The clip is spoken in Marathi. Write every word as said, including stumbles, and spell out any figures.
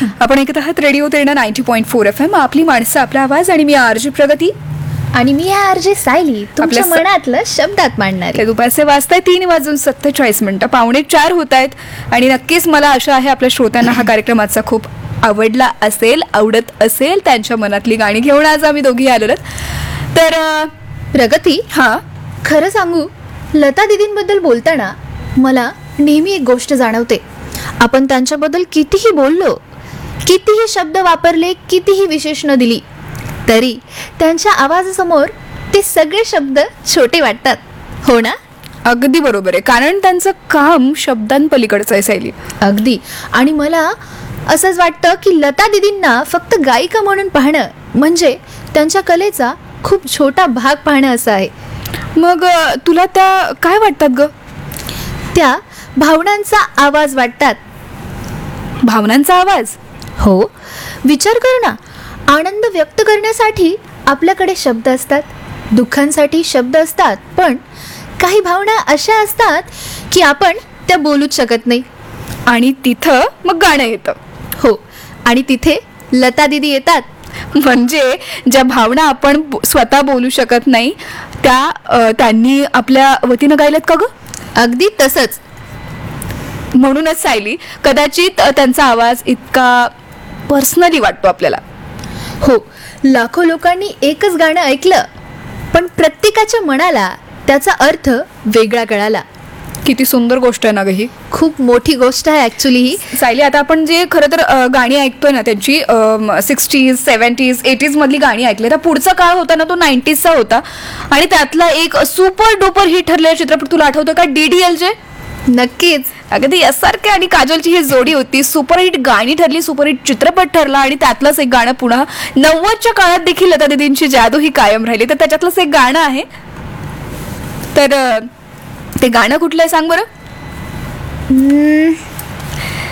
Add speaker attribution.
Speaker 1: आपण ऐकत आहात radio Terna ninety point four F M, आपली माणसं आपला आवाज. आणि मी आरजी प्रगती
Speaker 2: आणि मी आहे आरजे सायली, तुमच्या मनातलं शब्दात मांडणार.
Speaker 1: दुपारचे वाजताय तीन वाजून सत्तेचाळीस मिनिटं, पावणे चार होत आहेत. आणि नक्कीच मला आशा आहे आपल्या श्रोत्यांना हा कार्यक्रमाचा खूप आवडला असेल, आवडत असेल. त्यांच्या मनातली गाणी घेऊन आज आम्ही दोघी आलेलो. तर
Speaker 2: प्रगती,
Speaker 1: हा
Speaker 2: खरं सांगू, लता दीदींबद्दल बोलताना मला नेहमी एक गोष्ट जाणवते. आपण त्यांच्याबद्दल कितीही बोललो, कितीही शब्द वापरले, कितीही विशेषणं दिली, तरी त्यांच्या आवाजासमोर ते सगळे शब्द छोटे वाटतात. हो ना?
Speaker 1: अगदी बरोबर आहे, कारण त्यांचं काम शब्दांपलीकडचं आहे सायली.
Speaker 2: अगदी. आणि मला असंच वाटतं की लता दीदींना फक्त गायिका म्हणून पाहणं म्हणजे त्यांच्या कलेचा खूप छोटा भाग पाहणं असं आहे.
Speaker 1: मग तुला त्या काय वाटतात ग?
Speaker 2: त्या भावनांचा आवाज वाटतात.
Speaker 1: भावनांचा आवाज?
Speaker 2: हो, विचार कर ना. आनंद व्यक्त करण्यासाठी आपल्याकडे शब्द असतात, दुःखांसाठी शब्द असतात, पण काही भावना अशा असतात की आपण त्या बोलूच शकत नाही.
Speaker 1: आणि तिथं मग गाणं येतं.
Speaker 2: हो, आणि तिथे लता दीदी येतात.
Speaker 1: म्हणजे ज्या भावना आपण स्वतः बोलू शकत नाही त्या त्यांनी आपल्या वतीनं गायल्यात का ग?
Speaker 2: अगदी तसंच.
Speaker 1: म्हणूनच सायली, कदाचित त्यांचा आवाज इतका पर्सनली वाटतो आपल्याला.
Speaker 2: हो, लाखो लोकांनी एकच गाणं ऐकलं, पण प्रत्येकाच्या मनाला त्याचा अर्थ वेगळा कळाला.
Speaker 1: किती सुंदर गोष्ट आहे ना ग ही.
Speaker 2: खूप मोठी गोष्ट आहे ॲक्च्युली ही.
Speaker 1: सायली, आता आपण जे खरं तर गाणी ऐकतोय ना त्यांची सिक्स्टीज सेव्हन्टीज एटीज मधली गाणी ऐकली, तर पुढचा काळ होता ना तो नाईन्टीजचा होता. आणि त्यातला एक सुपर डुपर हिट ठरलेला चित्रपट तुला आठवतो का? D D L J.
Speaker 2: नक्कीच.
Speaker 1: अगदी यासारखे आणि काजोलची ही जोडी होती. सुपरहिट गाणी ठरली, सुपरहिट चित्रपट ठरला. आणि त्यातलंच एक गाणं पुन्हा नव्वदच्या काळात देखील लता दीदींची जादू ही कायम राहिली. तर त्याच्यातलंच एक गाणं आहे. तर ते गाणं कुठलं आहे सांग बरं?